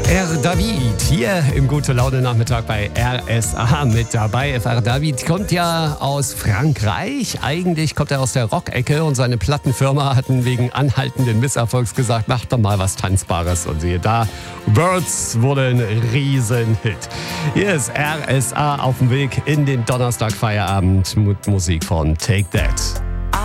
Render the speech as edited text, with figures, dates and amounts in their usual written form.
David hier im Gute-Laune-Nachmittag bei RSA mit dabei. FR David kommt ja aus Frankreich. Eigentlich kommt er aus der Rock-Ecke und seine Plattenfirma hatten wegen anhaltenden Misserfolgs gesagt, mach doch mal was Tanzbares. Und siehe da, Birds wurde ein Riesenhit. Hier ist RSA auf dem Weg in den Donnerstag-Feierabend mit Musik von Take That.